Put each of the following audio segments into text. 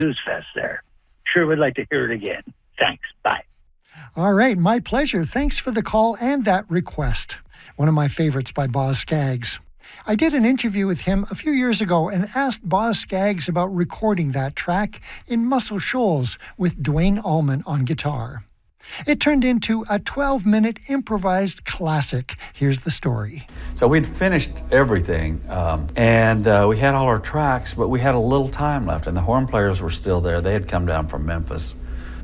Blues Fest there. Sure would like to hear it again. Thanks. Bye. All right, my pleasure. Thanks for the call and that request. One of my favorites by Boz Scaggs. I did an interview with him a few years ago and asked Boz Scaggs about recording that track in Muscle Shoals with Duane Allman on guitar. It turned into a 12-minute improvised classic. Here's the story. So we'd finished everything, and we had all our tracks, but we had a little time left, and the horn players were still there. They had come down from Memphis.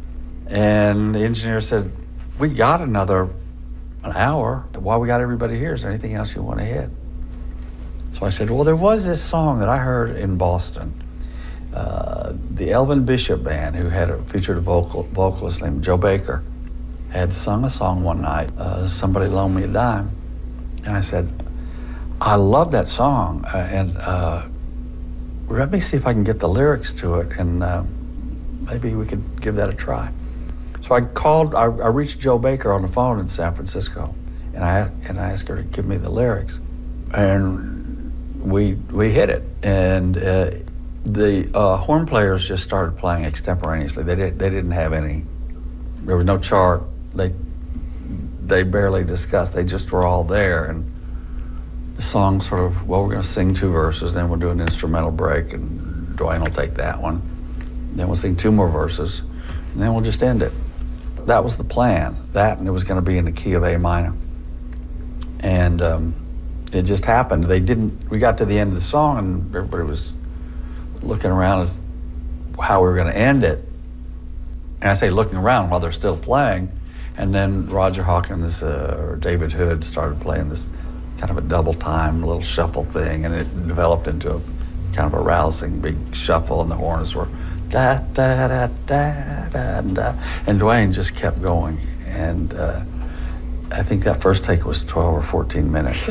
And the engineer said, we got an hour. While we got everybody here, is there anything else you want to hit? So I said, well, there was this song that I heard in Boston. The Elvin Bishop Band, who featured a vocalist named Joe Baker, had sung a song one night, Somebody Loan Me a Dime. And I said, I love that song, and let me see if I can get the lyrics to it, and maybe we could give that a try. So I reached Joe Baker on the phone in San Francisco, and I asked her to give me the lyrics. And we hit it, and the horn players just started playing extemporaneously. They didn't have any. There was no chart. They barely discussed. They just were all there, and the song sort of, well, we're going to sing 2 verses, then we'll do an instrumental break, and Duane will take that one. Then we'll sing 2 more verses, and then we'll just end it. That was the plan. That, and it was going to be in the key of A minor. And it just happened. We got to the end of the song, and everybody was looking around as how we were going to end it. And I say looking around while they're still playing. And then Roger Hawkins or David Hood started playing this kind of a double time, little shuffle thing, and it developed into a kind of a rousing big shuffle, and the horns were da da da da da da, and Duane just kept going. And I think that first take was 12 or 14 minutes.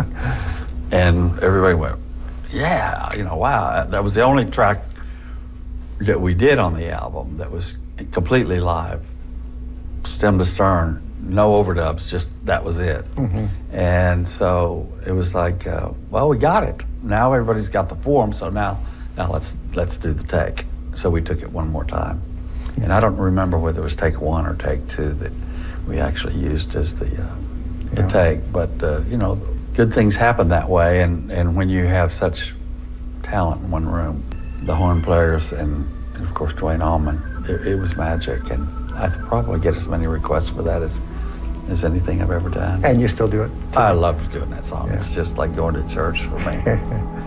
And everybody went, yeah, wow. That was the only track that we did on the album that was completely live, stem to stern, no overdubs, just that was it. Mm-hmm. And so it was like, well, we got it. Now everybody's got the form, so now let's do the take. So we took it one more time. And I don't remember whether it was take 1 or take 2 that we actually used as the take. But, good things happen that way. And when you have such talent in one room, the horn players and of course, Duane Allman, it was magic. And I probably get as many requests for that as anything I've ever done. And you still do it? I love doing that song. Yeah. It's just like going to church for me.